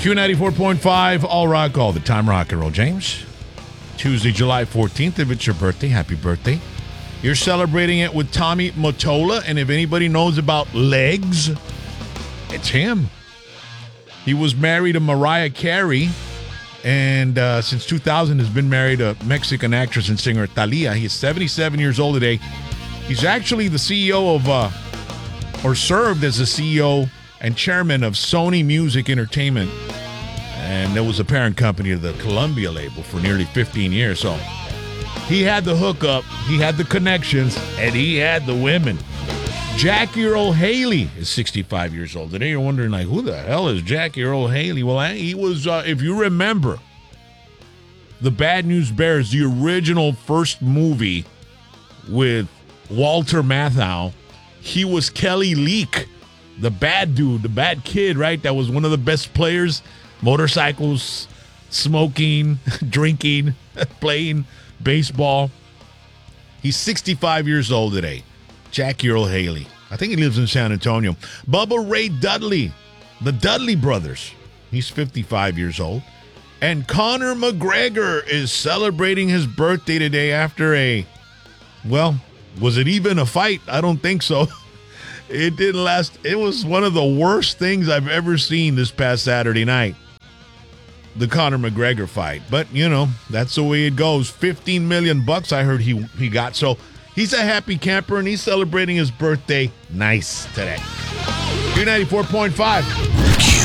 Q94.5, all rock, all the time, rock and roll. James, Tuesday, July 14th. If it's your birthday, happy birthday. You're celebrating it with Tommy Mottola, and if anybody knows about legs, it's him. He was married to Mariah Carey, and since 2000 has been married to Mexican actress and singer Thalia. He is 77 years old today. He's actually the CEO of, or served as the CEO and chairman of Sony Music Entertainment. And it was a parent company of the Columbia label for nearly 15 years. So he had the hookup, he had the connections, and he had the women. Jackie Earle Haley is 65 years old. Today you're wondering, like, who the hell is Jackie Earle Haley? Well, he was, if you remember, The Bad News Bears, the original first movie with Walter Matthau. He was Kelly Leak, the bad dude, the bad kid, right? That was one of the best players. Motorcycles, smoking, drinking, playing baseball. He's 65 years old today. Jackie Earle Haley. I think he lives in San Antonio. Bubba Ray Dudley, the Dudley brothers. He's 55 years old. And Conor McGregor is celebrating his birthday today after was it even a fight? I don't think so. It didn't last. It was one of the worst things I've ever seen this past Saturday night. The Conor McGregor fight. But, that's the way it goes. $15 million I heard he got. So he's a happy camper, and he's celebrating his birthday nice today. Q94.5.